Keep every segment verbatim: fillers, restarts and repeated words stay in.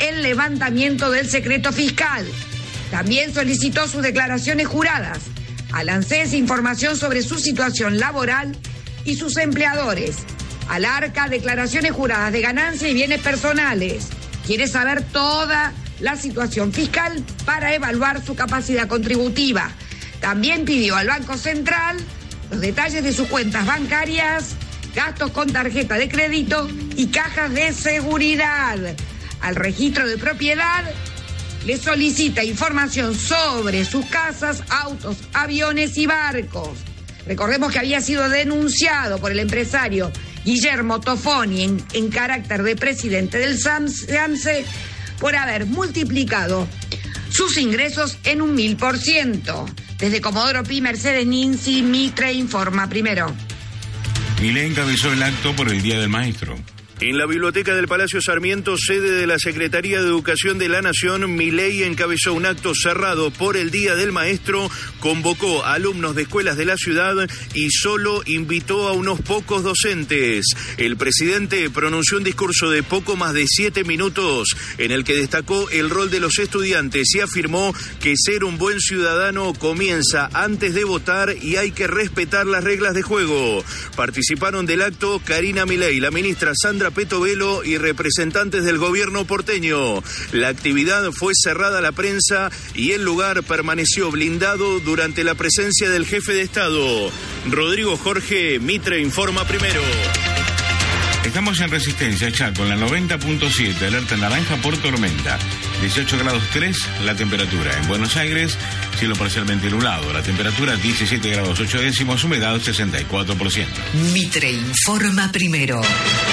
el levantamiento del secreto fiscal. También solicitó sus declaraciones juradas. Al ANSES información sobre su situación laboral y sus empleadores. Al ARCA declaraciones juradas de ganancias y bienes personales. Quiere saber toda la situación fiscal para evaluar su capacidad contributiva. También pidió al Banco Central los detalles de sus cuentas bancarias, gastos con tarjeta de crédito y cajas de seguridad. Al registro de propiedad le solicita información sobre sus casas, autos, aviones y barcos. Recordemos que había sido denunciado por el empresario Guillermo Tofoni en, en carácter de presidente del SAMSE por haber multiplicado sus ingresos en un mil por ciento. Desde Comodoro Pi, Mercedes Ninzi, Mitre informa primero. Milei encabezó el acto por el Día del Maestro. En la biblioteca del Palacio Sarmiento, sede de la Secretaría de Educación de la Nación, Milei encabezó un acto cerrado por el Día del Maestro, convocó a alumnos de escuelas de la ciudad y solo invitó a unos pocos docentes. El presidente pronunció un discurso de poco más de siete minutos en el que destacó el rol de los estudiantes y afirmó que ser un buen ciudadano comienza antes de votar y hay que respetar las reglas de juego. Participaron del acto Karina Milei, la ministra Sandra Petovelo y representantes del gobierno porteño. La actividad fue cerrada a la prensa y el lugar permaneció blindado durante la presencia del jefe de Estado. Rodrigo Jorge, Mitre informa primero. Estamos en Resistencia, Chaco, en la noventa punto siete, alerta naranja por tormenta. dieciocho grados tres la temperatura. En Buenos Aires, cielo parcialmente nublado. La temperatura diecisiete grados ocho décimos, humedad sesenta y cuatro por ciento. Mitre informa primero.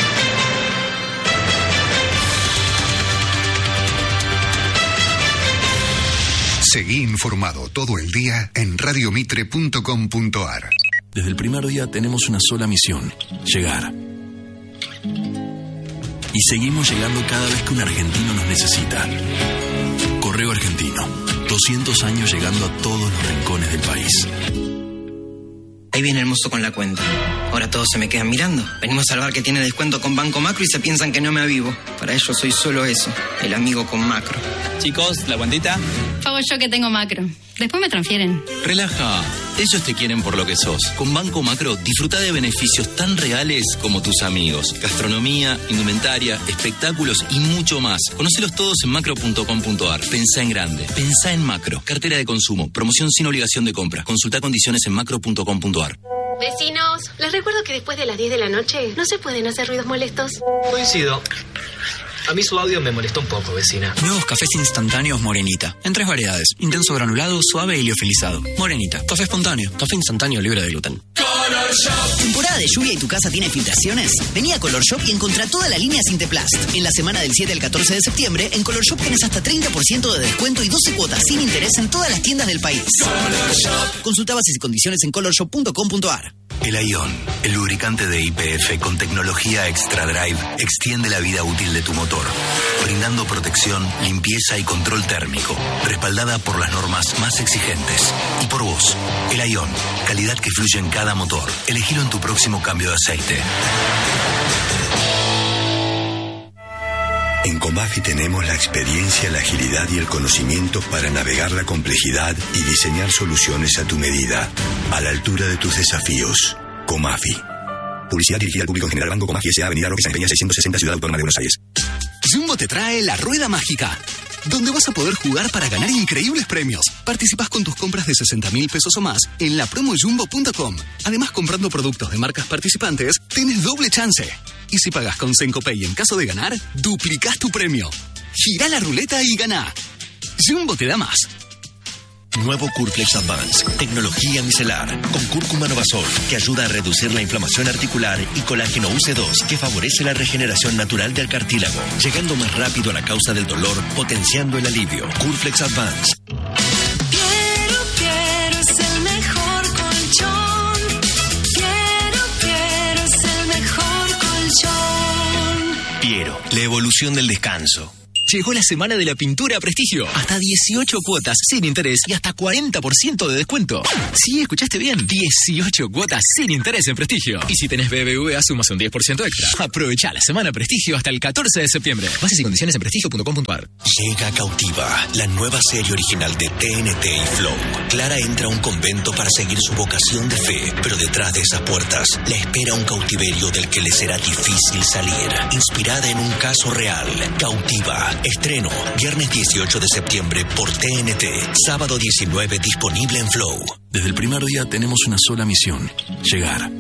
Seguí informado todo el día en radio mitre punto com punto a r. Desde el primer día tenemos una sola misión: llegar. Y seguimos llegando cada vez que un argentino nos necesita. Correo Argentino, doscientos años llegando a todos los rincones del país. Ahí viene el mozo con la cuenta. Ahora todos se me quedan mirando. Venimos al bar que tiene descuento con Banco Macro y se piensan que no me avivo. Para ellos soy solo eso, el amigo con Macro. Chicos, ¿la cuentita? Pago yo que tengo Macro. Después me transfieren. Relaja. Ellos te quieren por lo que sos. Con Banco Macro disfruta de beneficios tan reales como tus amigos. Gastronomía, indumentaria, espectáculos y mucho más. Conócelos todos en macro punto com punto a r. Pensá en grande. Pensá en Macro. Cartera de consumo. Promoción sin obligación de compra. Consulta condiciones en macro punto com punto a r. Vecinos, les recuerdo que después de las diez de la noche no se pueden hacer ruidos molestos. Coincido. A mí su audio me molestó un poco, vecina. Nuevos cafés instantáneos Morenita. En tres variedades. Intenso granulado, suave y liofilizado. Morenita. Café espontáneo. Café instantáneo libre de gluten. Color Shop. ¿Temporada de lluvia y tu casa tiene filtraciones? Vení a Color Shop y encontrá toda la línea Sinteplast. En la semana del siete al catorce de septiembre, en Color Shop tenés hasta treinta por ciento de descuento y doce cuotas sin interés en todas las tiendas del país. Color Shop. Consulta bases y condiciones en color shop punto com punto a r. El Ion, el lubricante de Y P F con tecnología Extra Drive, extiende la vida útil de tu motor, brindando protección, limpieza y control térmico, respaldada por las normas más exigentes. Y por vos, el Ion, calidad que fluye en cada motor. Elegilo en tu próximo cambio de aceite. En Comafi tenemos la experiencia, la agilidad y el conocimiento para navegar la complejidad y diseñar soluciones a tu medida, a la altura de tus desafíos. Comafi. Publicidad dirigida al público en general. Banco Comafi S A, Avenida Roque San Peña seiscientos sesenta, Ciudad Autónoma de Buenos Aires. Jumbo te trae la Rueda Mágica, donde vas a poder jugar para ganar increíbles premios. Participás con tus compras de sesenta mil pesos o más en la promo jumbo punto com. Además, comprando productos de marcas participantes, tenés doble chance. Y si pagás con Sencopay en caso de ganar, duplicás tu premio. Girá la ruleta y ganá. Jumbo te da más. Nuevo Curflex Advance, tecnología micelar, con cúrcuma Novasol, que ayuda a reducir la inflamación articular, y colágeno U C dos, que favorece la regeneración natural del cartílago, llegando más rápido a la causa del dolor, potenciando el alivio. Curflex Advance. Quiero, quiero, es el mejor colchón. Quiero, quiero, es el mejor colchón. Piero, la evolución del descanso. Llegó la semana de la pintura a Prestigio. Hasta dieciocho cuotas sin interés y hasta cuarenta por ciento de descuento. Sí, escuchaste bien. dieciocho cuotas sin interés en Prestigio. Y si tenés B B V A, sumas un diez por ciento extra. Aprovecha la semana Prestigio hasta el catorce de septiembre. Bases y condiciones en prestigio punto com punto a r. Llega Cautiva, la nueva serie original de T N T y Flow. Clara entra a un convento para seguir su vocación de fe, pero detrás de esas puertas la espera un cautiverio del que le será difícil salir. Inspirada en un caso real, Cautiva. Estreno, viernes dieciocho de septiembre por T N T. Sábado diecinueve, disponible en Flow. Desde el primer día tenemos una sola misión: llegar.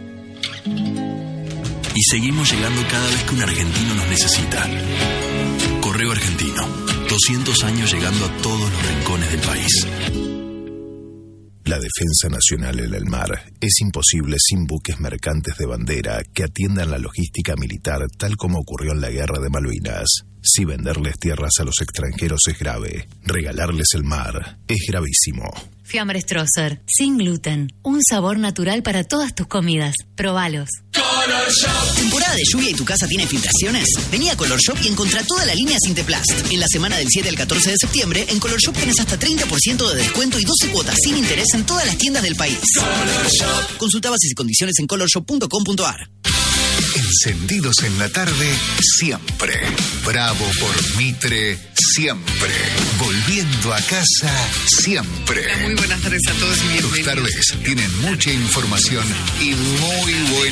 Y seguimos llegando cada vez que un argentino nos necesita. Correo Argentino. doscientos años llegando a todos los rincones del país. La defensa nacional en el mar es imposible sin buques mercantes de bandera que atiendan la logística militar tal como ocurrió en la Guerra de Malvinas. Si venderles tierras a los extranjeros es grave, regalarles el mar es gravísimo. Fiambre Strosser, sin gluten, un sabor natural para todas tus comidas. Probalos. Color Shop. ¿Temporada de lluvia y tu casa tiene filtraciones? Vení a Color Shop y encontrá toda la línea Sinteplast. En la semana del siete al catorce de septiembre, en Color Shop tenés hasta treinta por ciento de descuento y doce cuotas sin interés en todas las tiendas del país. Color Shop. Consulta bases y condiciones en color shop punto com punto a r. Encendidos en la tarde, siempre. Bravo por Mitre, siempre. Volviendo a casa, siempre. Muy buenas tardes a todos y bienvenidos. Tus tardes tienen mucha información y muy buena